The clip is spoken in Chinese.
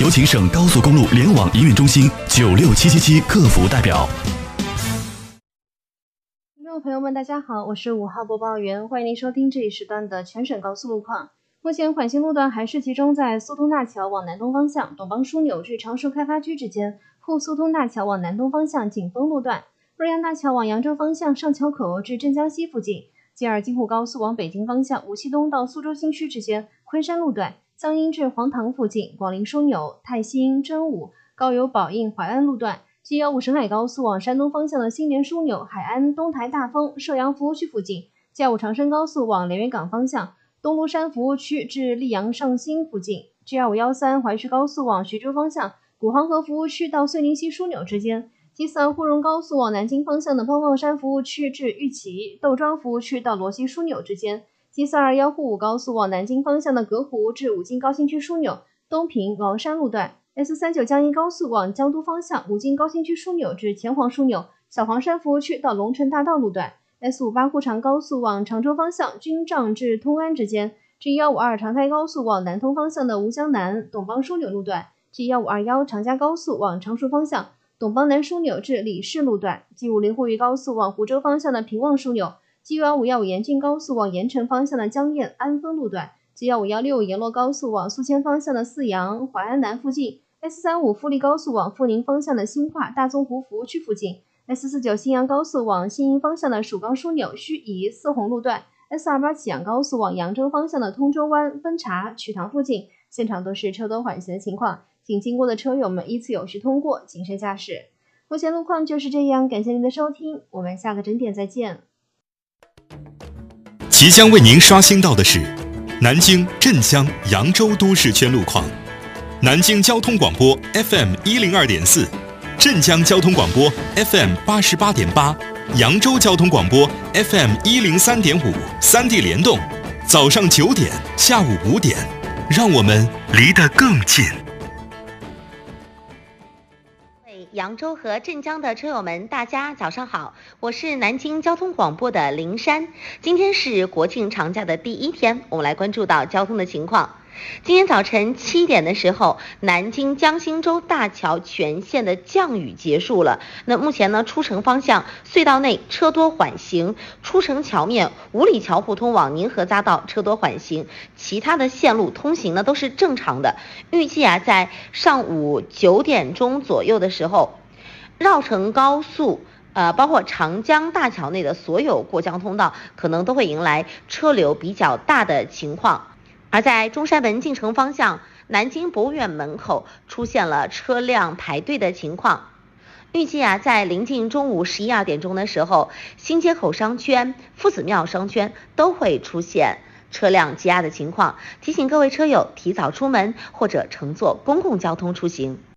有请省高速公路联网营运中心96777客服代表。 听众朋友们，大家好，我是5号播报员，欢迎您收听这一时段的全省高速路况。目前缓行路段还是集中在苏通大桥往南东方向董邦枢纽至常熟开发区之间，沪苏通大桥往南东方向景丰路段，瑞阳大桥往扬州方向上桥口至镇江西附近，继而京沪高速往北京方向无锡东到苏州新区之间昆山路段，江阴至黄塘附近广陵枢纽、泰兴、真武、高邮宝应淮安路段，G15沈海高速往山东方向的新联枢纽、海安、东台大丰、射阳服务区附近，G25长深高速往连云港方向东庐山服务区至溧阳上新附近， G2513淮徐高速往徐州方向古黄河服务区到遂宁西枢纽之间， G42沪蓉高速往南京方向的滂沱山服务区至玉岐、窦庄服务区到罗溪枢纽之间， G421沪武高速往南京方向的隔湖至武进高新区枢纽、东平、王山路段， S39江阴高速往江都方向武进高新区枢纽至前黄枢纽、小黄山服务区到龙城大道路段， S58沪长高速往常州方向军帐至通安之间， G152长台高速往南通方向的吴江南、董邦枢纽路段， G1521长嘉高速往常熟方向董邦南枢纽至李氏路段， G50沪渝高速往湖州方向的平望枢纽， G11515延俊高速往盐城方向的江堰安丰路段， G15165沿洛高速往宿迁方向的泗阳、淮安南附近， S35富力高速往阜宁方向的新化、大综湖服务区附近， S49新阳高速往新营方向的蜀冈枢纽、盱眙、泗洪路段， S28启阳高速往扬州方向的通州湾、分岔、曲塘附近，现场都是车多缓行的情况，请经过的车友们依次有序通过，谨慎驾驶。目前路况就是这样，感谢您的收听，我们下个整点再见。 即将为您刷新到的是南京、镇江、扬州都市圈路况。南京交通广播 FM102.4， 镇江交通广播 FM88.8， 扬州交通广播 FM103.5， 3地联动，早上9点，下午5点，让我们离得更近。 扬州和镇江的车友们，大家早上好，我是南京交通广播的林珊。今天是国庆长假的第一天，我们来关注到交通的情况。今天早晨7点的时候，南京江心洲大桥全线的降雨结束了。那目前呢，出城方向隧道内车多缓行，出城桥面五里桥互通往宁河匝道车多缓行，其他的线路通行呢都是正常的。预计在上午9点钟左右的时候，绕城高速包括长江大桥内的所有过江通道可能都会迎来车流比较大的情况。而在中山门进城方向，南京博物院门口出现了车辆排队的情况。预计在临近中午11、2点钟的时候，新街口商圈、夫子庙商圈都会出现车辆积压的情况，提醒各位车友提早出门或者乘坐公共交通出行。